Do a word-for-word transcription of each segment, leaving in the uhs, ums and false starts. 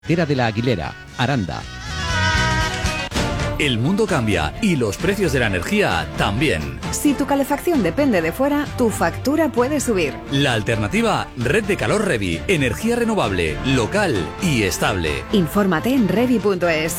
Carretera de la Aguilera, Aranda. El mundo cambia y los precios de la energía también. Si tu calefacción depende de fuera, tu factura puede subir. La alternativa, Red de Calor Revi. Energía renovable, local y estable. Infórmate en revi punto es.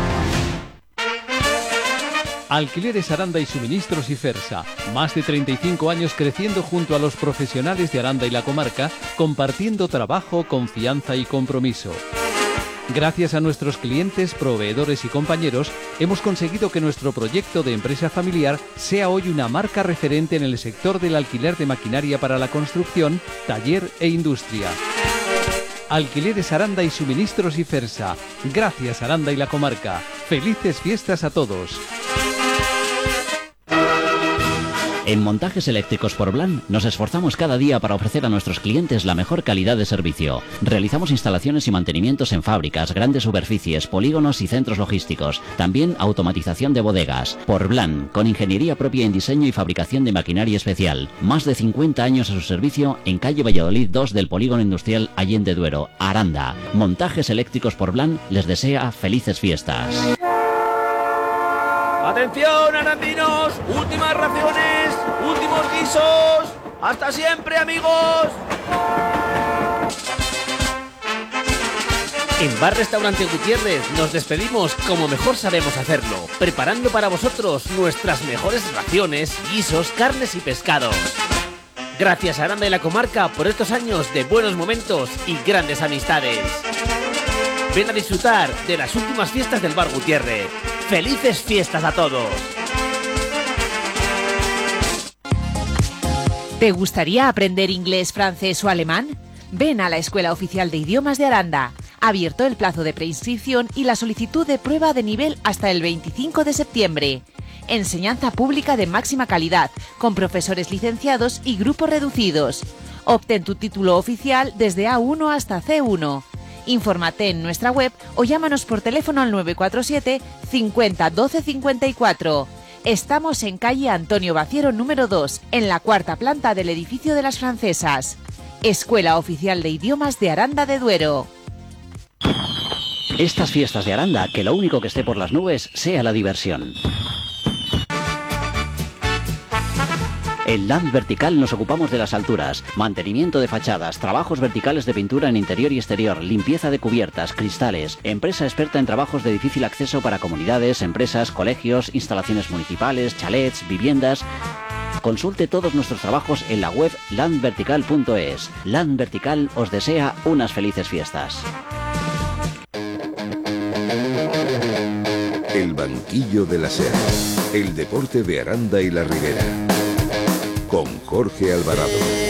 Alquileres Aranda y Suministros Ifersa. Más de treinta y cinco años creciendo junto a los profesionales de Aranda y la comarca, compartiendo trabajo, confianza y compromiso. Gracias a nuestros clientes, proveedores y compañeros, hemos conseguido que nuestro proyecto de empresa familiar sea hoy una marca referente en el sector del alquiler de maquinaria para la construcción, taller e industria. Alquileres Aranda y Suministros Ifersa. Gracias Aranda y la comarca. Felices fiestas a todos. En Montajes Eléctricos Porblan nos esforzamos cada día para ofrecer a nuestros clientes la mejor calidad de servicio. Realizamos instalaciones y mantenimientos en fábricas, grandes superficies, polígonos y centros logísticos. También automatización de bodegas. Porblan, con ingeniería propia en diseño y fabricación de maquinaria especial. Más de cincuenta años a su servicio en calle Valladolid dos del Polígono Industrial Allende Duero, Aranda. Montajes Eléctricos Porblan les desea felices fiestas. ¡Atención, arandinos! ¡Últimas raciones! ¡Últimos guisos! ¡Hasta siempre, amigos! En Bar Restaurante Gutiérrez nos despedimos como mejor sabemos hacerlo, preparando para vosotros nuestras mejores raciones, guisos, carnes y pescados. Gracias a Aranda y la comarca por estos años de buenos momentos y grandes amistades. Ven a disfrutar de las últimas fiestas del Bar Gutiérrez. ¡Felices fiestas a todos! ¿Te gustaría aprender inglés, francés o alemán? Ven a la Escuela Oficial de Idiomas de Aranda. Abierto el plazo de preinscripción y la solicitud de prueba de nivel hasta el veinticinco de septiembre. Enseñanza pública de máxima calidad, con profesores licenciados y grupos reducidos. Obtén tu título oficial desde A uno hasta C uno. Infórmate en nuestra web o llámanos por teléfono al nueve cuatro siete cincuenta doce cincuenta y cuatro. Estamos en calle Antonio Baciero número dos, en la cuarta planta del edificio de las Francesas. Escuela Oficial de Idiomas de Aranda de Duero. Estas fiestas de Aranda, que lo único que esté por las nubes sea la diversión. En Land Vertical nos ocupamos de las alturas, mantenimiento de fachadas, trabajos verticales de pintura en interior y exterior, limpieza de cubiertas, cristales. Empresa experta en trabajos de difícil acceso para comunidades, empresas, colegios, instalaciones municipales, chalets, viviendas. Consulte todos nuestros trabajos en la web land vertical punto es. Land Vertical os desea unas felices fiestas. El banquillo de la SER. El deporte de Aranda y la Ribera. Con Jorge Alvarado.